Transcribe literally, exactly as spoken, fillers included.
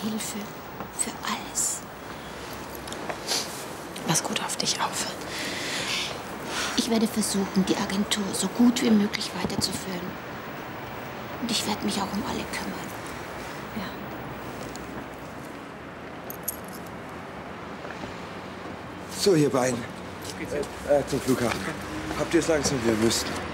Hilfe. Für alles. Pass gut auf dich auf. Ich werde versuchen, die Agentur so gut wie möglich weiterzuführen. Und ich werde mich auch um alle kümmern. Ja. So, ihr beiden. Äh, äh, zum Flughafen. Habt ihr es langsam? Wir müssen.